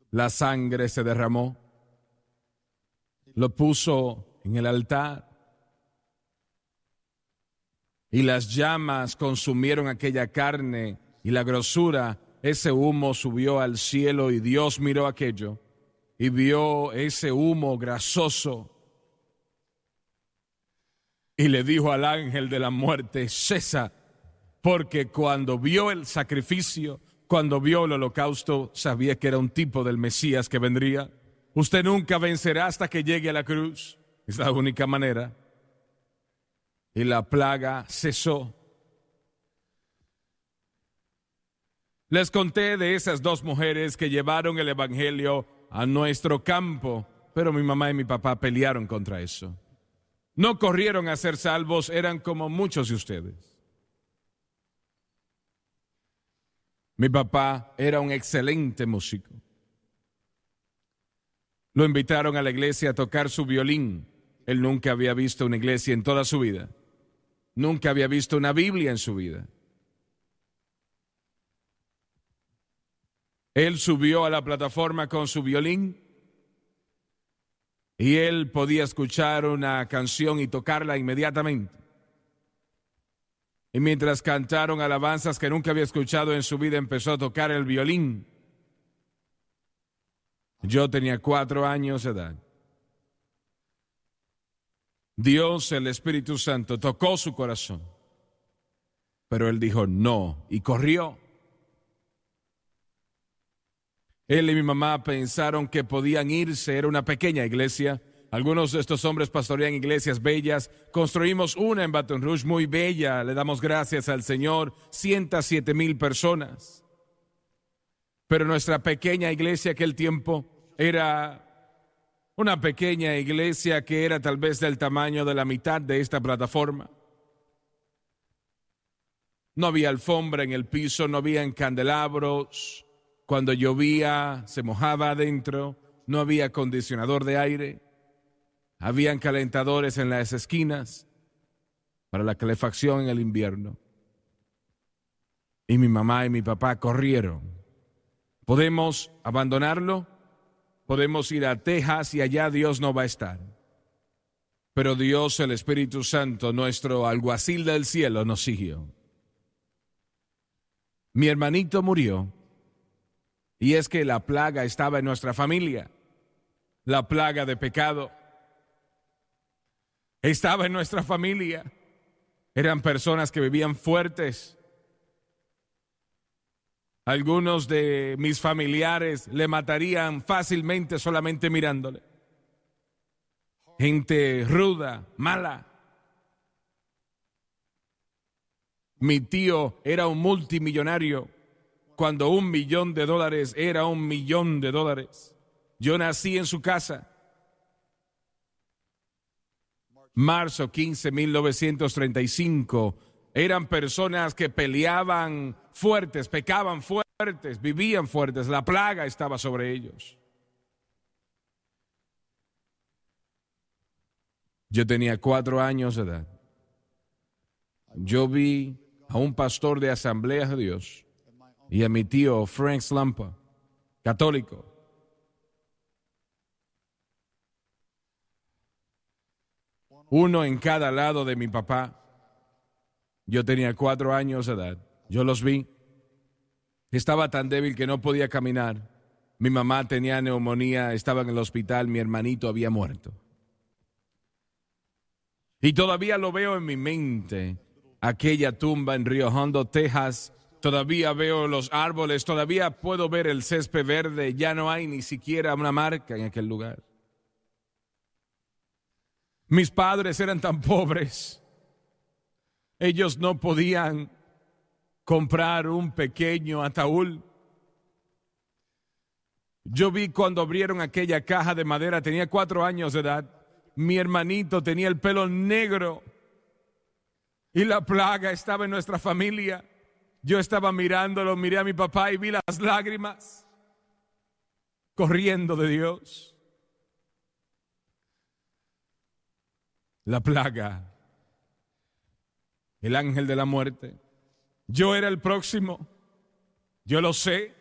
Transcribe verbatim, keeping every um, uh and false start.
La sangre se derramó. Lo puso en el altar. Y las llamas consumieron aquella carne y la grosura, ese humo subió al cielo y Dios miró aquello y vio ese humo grasoso y le dijo al ángel de la muerte, cesa, porque cuando vio el sacrificio, cuando vio el holocausto, sabía que era un tipo del Mesías que vendría. Usted nunca vencerá hasta que llegue a la cruz. Es la única manera. Y la plaga cesó. Les conté de esas dos mujeres que llevaron el evangelio a nuestro campo, pero mi mamá y mi papá pelearon contra eso. No corrieron a ser salvos, eran como muchos de ustedes. Mi papá era un excelente músico. Lo invitaron a la iglesia a tocar su violín. Él nunca había visto una iglesia en toda su vida. Nunca había visto una Biblia en su vida. Él subió a la plataforma con su violín y él podía escuchar una canción y tocarla inmediatamente. Y mientras cantaron alabanzas que nunca había escuchado en su vida, empezó a tocar el violín. Yo tenía cuatro años de edad. Dios, el Espíritu Santo, tocó su corazón. Pero él dijo no y corrió. Él y mi mamá pensaron que podían irse, era una pequeña iglesia. Algunos de estos hombres pastorean iglesias bellas. Construimos una en Baton Rouge muy bella, le damos gracias al Señor, ciento siete mil personas. Pero nuestra pequeña iglesia aquel tiempo era una pequeña iglesia que era tal vez del tamaño de la mitad de esta plataforma. No había alfombra en el piso, no había candelabros. Cuando llovía, se mojaba adentro, no había acondicionador de aire. Habían calentadores en las esquinas para la calefacción en el invierno. Y mi mamá y mi papá corrieron. ¿Podemos abandonarlo? Podemos ir a Texas y allá Dios no va a estar. Pero Dios, el Espíritu Santo, nuestro alguacil del cielo, nos siguió. Mi hermanito murió. Y es que la plaga estaba en nuestra familia. La plaga de pecado estaba en nuestra familia. Eran personas que vivían fuertes. Algunos de mis familiares le matarían fácilmente solamente mirándole. Gente ruda, mala. Mi tío era un multimillonario. Cuando un millón de dólares era un millón de dólares. Yo nací en su casa. Marzo quince, mil novecientos treinta y cinco. Eran personas que peleaban fuertes, pecaban fuertes, vivían fuertes. La plaga estaba sobre ellos. Yo tenía cuatro años de edad. Yo vi a un pastor de Asamblea de Dios y a mi tío Frank Slampa, católico. Uno en cada lado de mi papá. Yo tenía cuatro años de edad. Yo los vi. Estaba tan débil que no podía caminar. Mi mamá tenía neumonía, estaba en el hospital, mi hermanito había muerto. Y todavía lo veo en mi mente, aquella tumba en Rio Hondo, Texas. Todavía veo los árboles, todavía puedo ver el césped verde, ya no hay ni siquiera una marca en aquel lugar. Mis padres eran tan pobres, ellos no podían comprar un pequeño ataúd. Yo vi cuando abrieron aquella caja de madera, tenía cuatro años de edad, mi hermanito tenía el pelo negro y la plaga estaba en nuestra familia. Yo estaba mirándolo, miré a mi papá y vi las lágrimas corriendo de Dios. La plaga, el ángel de la muerte. Yo era el próximo, yo lo sé.